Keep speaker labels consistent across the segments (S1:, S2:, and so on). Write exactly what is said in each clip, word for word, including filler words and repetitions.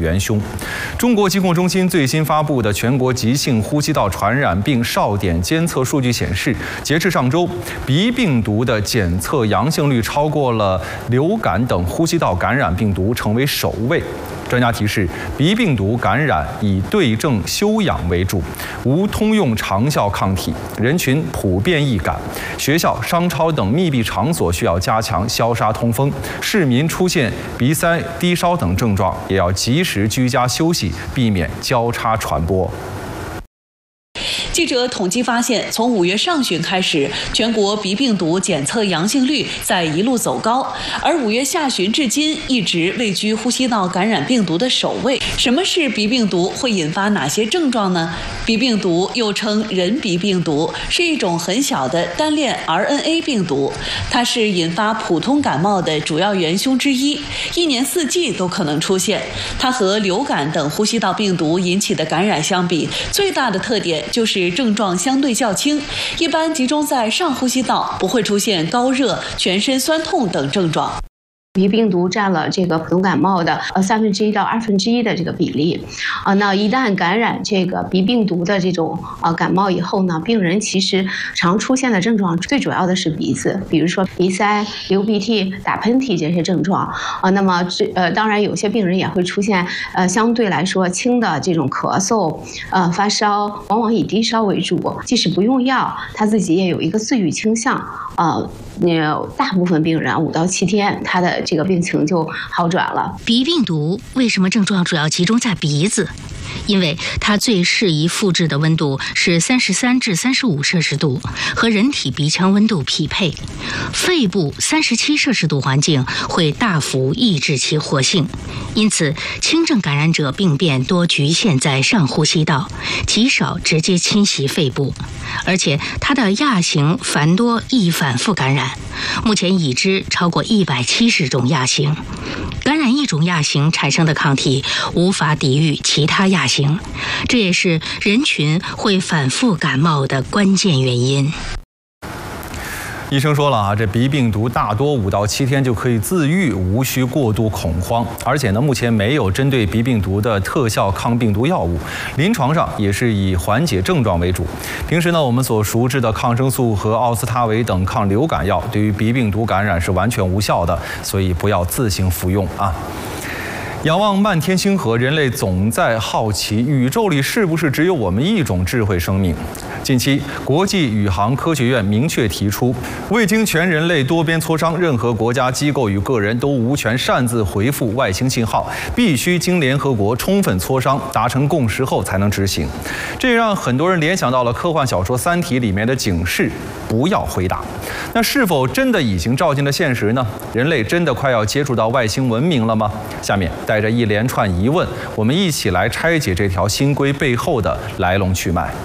S1: 元凶。中国疾控中心最新发布的全国急性呼吸道传染病哨点监测数据显示，截至上周，鼻病毒的检测阳性率超过了流感等呼吸道感染病毒，成为首位。专家提示，鼻病毒感染以对症休养为主，无通用长效抗体，人群普遍易感。学校、商超等密闭场所需要加强消杀通风。市民出现鼻塞、低烧等症状，也要及时居家休息，避免交叉传播。
S2: 记者统计发现，从五月上旬开始，全国鼻病毒检测阳性率在一路走高，而五月下旬至今一直位居呼吸道感染病毒的首位。什么是鼻病毒？会引发哪些症状呢？鼻病毒又称人鼻病毒，是一种很小的单链 R N A 病毒，它是引发普通感冒的主要元凶之一，一年四季都可能出现。它和流感等呼吸道病毒引起的感染相比，最大的特点就是症状相对较轻，一般集中在上呼吸道，不会出现高热、全身酸痛等症状。
S3: 鼻病毒占了这个普通感冒的呃三分之一到二分之一的这个比例，啊，那一旦感染这个鼻病毒的这种呃感冒以后呢，病人其实常出现的症状最主要的是鼻子，比如说鼻塞、流鼻涕、打喷嚏这些症状啊。那么这呃当然有些病人也会出现呃相对来说轻的这种咳嗽、呃发烧，往往以低烧为主，即使不用药，他自己也有一个自愈倾向，呃，那大部分病人五到七天他的这个病情就好转了。
S4: 鼻病毒为什么症状主要集中在鼻子？因为它最适宜复制的温度是三十三至三十五摄氏度，和人体鼻腔温度匹配。肺部三十七摄氏度环境会大幅抑制其活性，因此轻症感染者病变多局限在上呼吸道，极少直接侵袭肺部。而且它的亚型繁多，易反复感染。目前已知超过一百七十种亚型。感染一种亚型产生的抗体无法抵御其他亚型，这也是人群会反复感冒的关键原因。
S1: 医生说了啊，这鼻病毒大多五到七天就可以自愈，无需过度恐慌。而且呢，目前没有针对鼻病毒的特效抗病毒药物，临床上也是以缓解症状为主。平时呢，我们所熟知的抗生素和奥司他韦等抗流感药，对于鼻病毒感染是完全无效的，所以不要自行服用啊。仰望漫天星河，人类总在好奇，宇宙里是不是只有我们一种智慧生命？近期，国际宇航科学院明确提出，未经全人类多边磋商，任何国家、机构与个人都无权擅自回复外星信号，必须经联合国充分磋商、达成共识后才能执行。这也让很多人联想到了科幻小说《三体》里面的警示：不要回答。那是否真的已经照进了现实呢？人类真的快要接触到外星文明了吗？下面带着一连串疑问，我们一起来拆解这条新规背后的来龙去脉。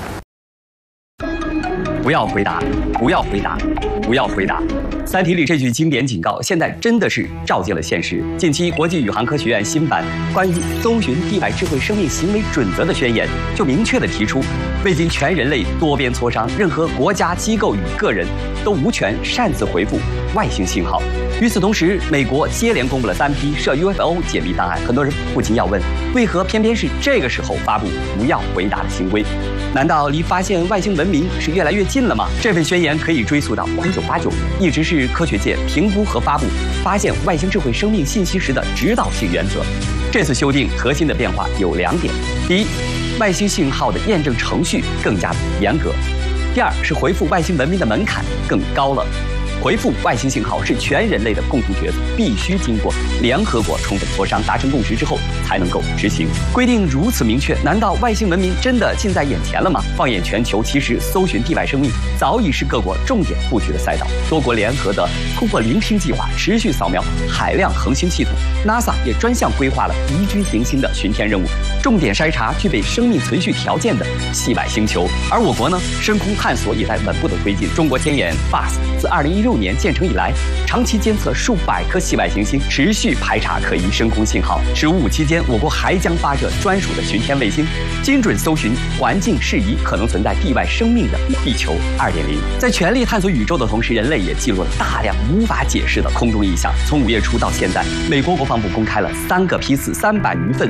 S5: 不要回答，不要回答，不要回答。《三体》里这句经典警告，现在真的是照进了现实。近期，国际宇航科学院新版关于搜寻地外智慧生命行为准则的宣言，就明确地提出，未经全人类多边磋商，任何国家、机构与个人都无权擅自回复外星信号。与此同时，美国接连公布了三批涉 U F O 解密档案，很多人不禁要问，为何偏偏是这个时候发布不要回答的新规？难道离发现外星文明是越来越近了吗？这份宣言可以追溯到一九八九年，一直是科学界评估和发布发现外星智慧生命信息时的指导性原则。这次修订核心的变化有两点：第一，外星信号的验证程序更加严格；第二是回复外星文明的门槛更高了。回复外星信号是全人类的共同角色，必须经过联合国充分磋商、达成共识之后才能够执行。规定如此明确，难道外星文明真的近在眼前了吗？放眼全球，其实搜寻地外生命早已是各国重点布局的赛道。多国联合的突破聆听计划持续扫描海量恒星系统 ，NASA 也专项规划了宜居行星的巡天任务，重点筛查具备生命存续条件的系外星球。而我国呢，深空探索也在稳步的推进。中国天眼 F A S T 自二零一六年建成以来，长期监测数百颗系外行星，持续排查可疑深空信号。“十五五”期间，我国还将发射专属的巡天卫星，精准搜寻环境适宜、可能存在地外生命的地球 二点零。在全力探索宇宙的同时，人类也记录了大量无法解释的空中异象。从五月初到现在，美国国防部公开了三个批次、三百余份